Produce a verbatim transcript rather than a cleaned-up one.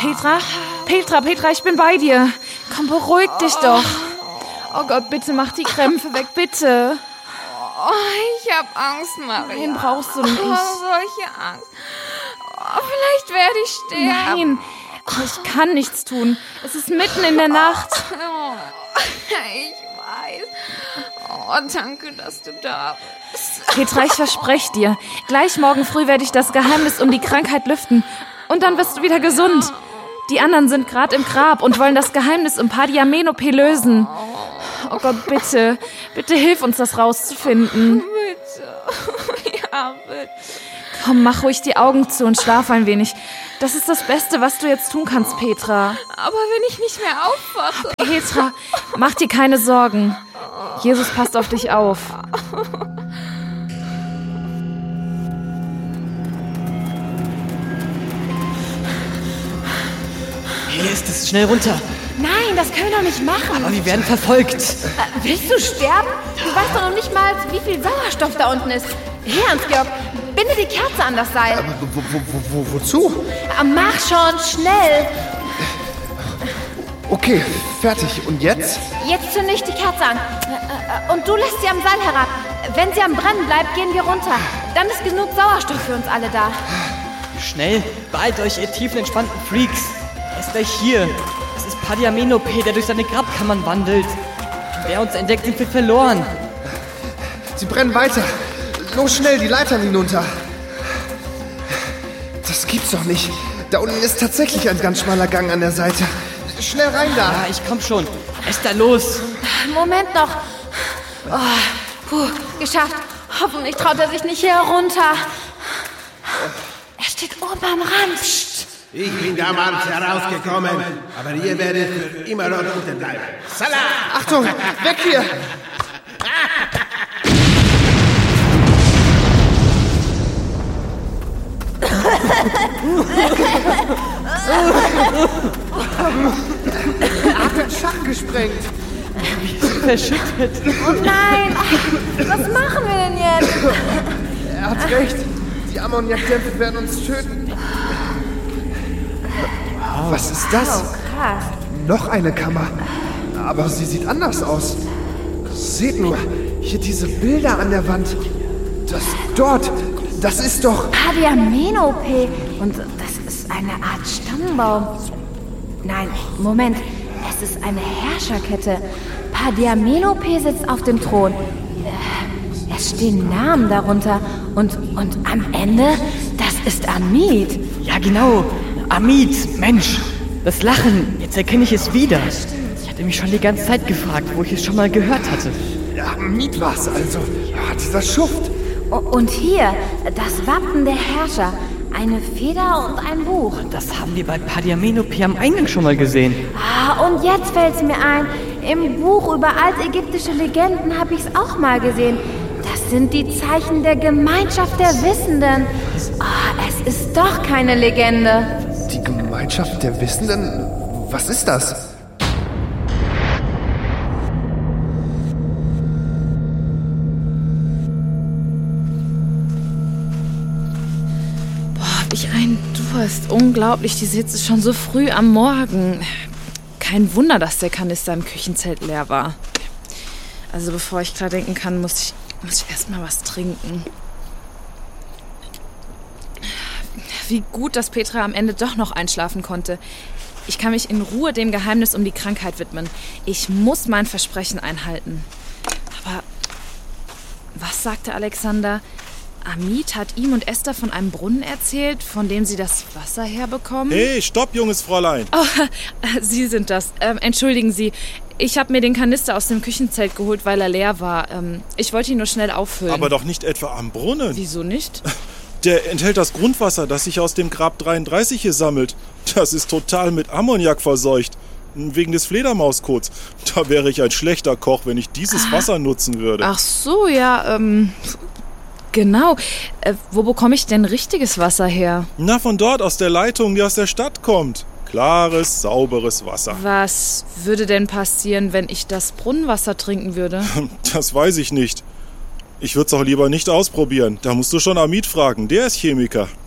Petra? Petra, Petra, ich bin bei dir. Komm, beruhig dich doch. Oh Gott, bitte mach die Krämpfe weg, bitte. Oh, ich hab Angst, Maria. Nein, brauchst du nicht. Oh, solche Angst. Oh, vielleicht werde ich sterben. Nein, oh, ich kann nichts tun. Es ist mitten in der Nacht. Oh, ich weiß. Oh, danke, dass du da bist. Petra, ich verspreche dir, gleich morgen früh werde ich das Geheimnis um die Krankheit lüften. Und dann wirst du wieder gesund. Die anderen sind gerade im Grab und wollen das Geheimnis um Pardiamenope lösen. Oh Gott, bitte, bitte hilf uns, das rauszufinden. Bitte. Ja, bitte. Komm, mach ruhig die Augen zu und schlaf ein wenig. Das ist das Beste, was du jetzt tun kannst, Petra. Aber wenn ich nicht mehr aufwache... Petra, mach dir keine Sorgen. Jesus passt auf dich auf. Hier ist es, schnell runter. Nein, das können wir doch nicht machen. Aber wir werden verfolgt. Äh, willst du sterben? Du weißt doch noch nicht mal, wie viel Sauerstoff da unten ist. Hier, Hans-Georg, binde die Kerze an das Seil. Aber wo, wo, wo, wo, wozu? Äh, mach schon, schnell. Okay, fertig. Und jetzt? Jetzt zünde ich die Kerze an. Äh, äh, und du lässt sie am Seil herab. Wenn sie am Brennen bleibt, gehen wir runter. Dann ist genug Sauerstoff für uns alle da. Schnell, beeilt euch, ihr tiefenentspannten Freaks. Er ist gleich hier. Es ist Pardiamenope, der durch seine Grabkammern wandelt. Wer uns entdeckt, sind wir verloren. Sie brennen weiter. Los, schnell, die Leitern hinunter. Das gibt's doch nicht. Da unten ist tatsächlich ein ganz schmaler Gang an der Seite. Schnell rein da. Ja, ich komm schon. Esther, los. Moment noch. Oh, puh, geschafft. Hoffentlich traut er sich nicht hier herunter. Er steht oben am Rand. Psst. Ich bin damals herausgekommen, aber ihr werdet für immer dort unten bleiben. Salah! Achtung, weg hier! Er hat den Schacht gesprengt. Verschüttet. Oh nein, was machen wir denn jetzt? Er hat recht. Die Ammoniakdämpfe werden uns töten. Was ist das? Oh, krass. Noch eine Kammer. Aber sie sieht anders aus. Seht nur, hier diese Bilder an der Wand. Das dort, das ist doch... Pardiamenope. Und das ist eine Art Stammbaum. Nein, Moment. Es ist eine Herrscherkette. Pardiamenope sitzt auf dem Thron. Es stehen Namen darunter. Und, und am Ende, das ist Amit. Ja, genau. Amit, Mensch. Das Lachen, jetzt erkenne ich es wieder. Ich hatte mich schon die ganze Zeit gefragt, wo ich es schon mal gehört hatte. Ja, Amit war's also. Ja, dieser Schuft. Und hier, das Wappen der Herrscher. Eine Feder und ein Buch. Das haben wir bei Pardiamenope am Eingang schon mal gesehen. Ah, und jetzt fällt's mir ein. Im Buch über altägyptische Legenden habe ich's auch mal gesehen. Das sind die Zeichen der Gemeinschaft der Wissenden. Ah, es ist doch keine Legende. Die Gemeinschaft der Wissenden? Was ist das? Ich ein Durst. Unglaublich, diese Hitze ist schon so früh am Morgen. Kein Wunder, dass der Kanister im Küchenzelt leer war. Also bevor ich klar denken kann, muss ich, muss ich erst mal was trinken. Wie gut, dass Petra am Ende doch noch einschlafen konnte. Ich kann mich in Ruhe dem Geheimnis um die Krankheit widmen. Ich muss mein Versprechen einhalten. Aber was sagte Alexander? Amit hat ihm und Esther von einem Brunnen erzählt, von dem sie das Wasser herbekommen. Hey, stopp, junges Fräulein. Oh, Sie sind das. Ähm, entschuldigen Sie. Ich habe mir den Kanister aus dem Küchenzelt geholt, weil er leer war. Ähm, ich wollte ihn nur schnell auffüllen. Aber doch nicht etwa am Brunnen. Wieso nicht? Der enthält das Grundwasser, das sich aus dem Grab dreiunddreißig hier sammelt. Das ist total mit Ammoniak verseucht. Wegen des Fledermauskots. Da wäre ich ein schlechter Koch, wenn ich dieses ah. Wasser nutzen würde. Ach so, ja, ähm... Genau. Äh, wo bekomme ich denn richtiges Wasser her? Na, von dort, aus der Leitung, die aus der Stadt kommt. Klares, sauberes Wasser. Was würde denn passieren, wenn ich das Brunnenwasser trinken würde? Das weiß ich nicht. Ich würde es auch lieber nicht ausprobieren. Da musst du schon Amit fragen, der ist Chemiker.